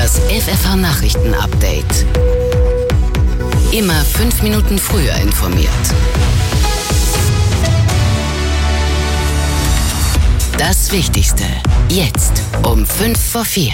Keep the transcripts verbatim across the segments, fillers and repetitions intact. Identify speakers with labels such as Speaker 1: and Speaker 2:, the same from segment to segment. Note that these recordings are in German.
Speaker 1: Das F F H-Nachrichten-Update. Immer fünf Minuten früher informiert. Das Wichtigste jetzt um fünf vor vier.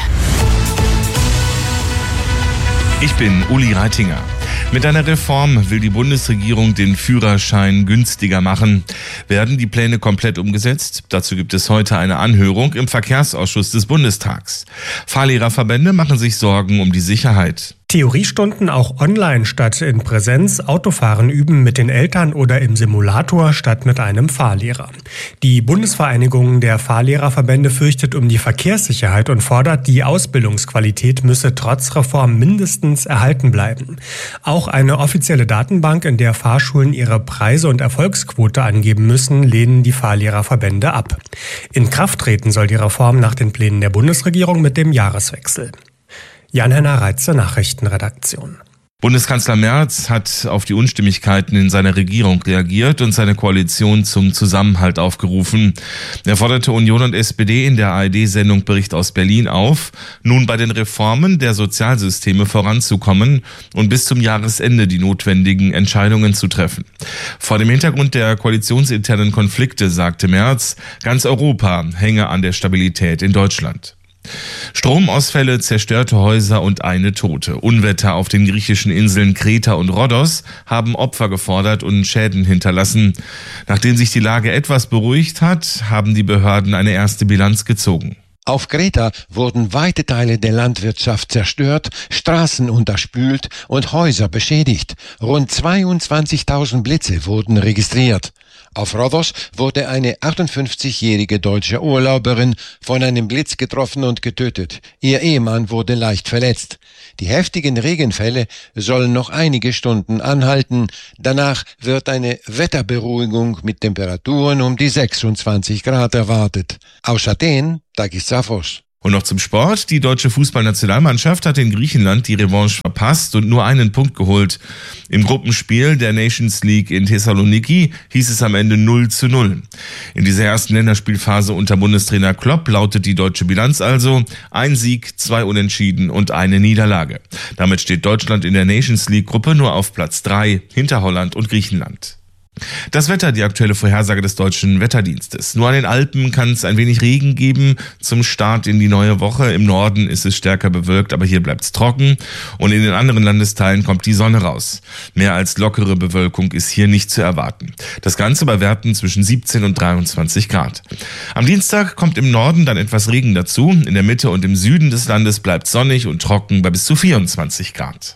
Speaker 2: Ich bin Uli Reitinger. Mit einer Reform will die Bundesregierung den Führerschein günstiger machen. Werden die Pläne komplett umgesetzt? Dazu gibt es heute eine Anhörung im Verkehrsausschuss des Bundestags. Fahrlehrerverbände machen sich Sorgen um die Sicherheit.
Speaker 3: Theoriestunden auch online statt in Präsenz, Autofahren üben mit den Eltern oder im Simulator statt mit einem Fahrlehrer. Die Bundesvereinigung der Fahrlehrerverbände fürchtet um die Verkehrssicherheit und fordert, die Ausbildungsqualität müsse trotz Reform mindestens erhalten bleiben. Auch eine offizielle Datenbank, in der Fahrschulen ihre Preise und Erfolgsquote angeben müssen, lehnen die Fahrlehrerverbände ab. In Kraft treten soll die Reform nach den Plänen der Bundesregierung mit dem Jahreswechsel. Jan-Henner Reitze, Nachrichtenredaktion.
Speaker 2: Bundeskanzler Merz hat auf die Unstimmigkeiten in seiner Regierung reagiert und seine Koalition zum Zusammenhalt aufgerufen. Er forderte Union und S P D in der A R D-Sendung Bericht aus Berlin auf, nun bei den Reformen der Sozialsysteme voranzukommen und bis zum Jahresende die notwendigen Entscheidungen zu treffen. Vor dem Hintergrund der koalitionsinternen Konflikte sagte Merz, ganz Europa hänge an der Stabilität in Deutschland. Stromausfälle, zerstörte Häuser und eine Tote. Unwetter auf den griechischen Inseln Kreta und Rhodos haben Opfer gefordert und Schäden hinterlassen. Nachdem sich die Lage etwas beruhigt hat, haben die Behörden eine erste Bilanz gezogen.
Speaker 4: Auf Kreta wurden weite Teile der Landwirtschaft zerstört, Straßen unterspült und Häuser beschädigt. Rund zweiundzwanzigtausend Blitze wurden registriert. Auf Rhodos wurde eine achtundfünfzigjährige deutsche Urlauberin von einem Blitz getroffen und getötet. Ihr Ehemann wurde leicht verletzt. Die heftigen Regenfälle sollen noch einige Stunden anhalten. Danach wird eine Wetterberuhigung mit Temperaturen um die sechsundzwanzig Grad erwartet. Aus Athen, Takis Safos.
Speaker 2: Und noch zum Sport. Die deutsche Fußballnationalmannschaft hat in Griechenland die Revanche verpasst und nur einen Punkt geholt. Im Gruppenspiel der Nations League in Thessaloniki hieß es am Ende null zu null. In dieser ersten Länderspielphase unter Bundestrainer Klopp lautet die deutsche Bilanz also ein Sieg, zwei Unentschieden und eine Niederlage. Damit steht Deutschland in der Nations League Gruppe nur auf Platz drei hinter Holland und Griechenland. Das Wetter, die aktuelle Vorhersage des Deutschen Wetterdienstes. Nur an den Alpen kann es ein wenig Regen geben zum Start in die neue Woche. Im Norden ist es stärker bewölkt, aber hier bleibt es trocken. Und in den anderen Landesteilen kommt die Sonne raus. Mehr als lockere Bewölkung ist hier nicht zu erwarten. Das Ganze bei Werten zwischen siebzehn und dreiundzwanzig Grad. Am Dienstag kommt im Norden dann etwas Regen dazu. In der Mitte und im Süden des Landes bleibt sonnig und trocken bei bis zu vierundzwanzig Grad.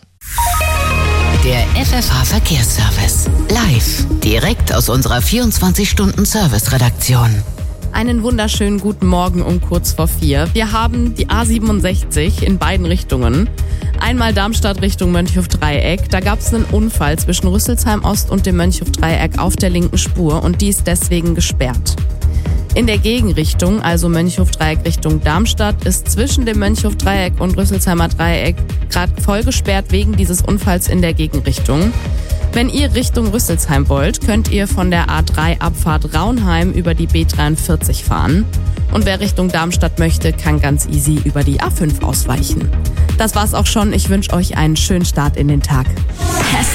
Speaker 1: Der F F H-Verkehrsservice. Live. Direkt aus unserer vierundzwanzig-Stunden-Service-Redaktion.
Speaker 5: Einen wunderschönen guten Morgen um kurz vor vier. Wir haben die A siebenundsechzig in beiden Richtungen. Einmal Darmstadt Richtung Mönchhof-Dreieck. Da gab es einen Unfall zwischen Rüsselsheim Ost und dem Mönchhof-Dreieck auf der linken Spur und die ist deswegen gesperrt. In der Gegenrichtung, also Mönchhof-Dreieck Richtung Darmstadt, ist zwischen dem Mönchhof-Dreieck und Rüsselsheimer Dreieck gerade voll gesperrt wegen dieses Unfalls in der Gegenrichtung. Wenn ihr Richtung Rüsselsheim wollt, könnt ihr von der A drei Abfahrt Raunheim über die B dreiundvierzig fahren. Und wer Richtung Darmstadt möchte, kann ganz easy über die A fünf ausweichen. Das war's auch schon. Ich wünsche euch einen schönen Start in den Tag.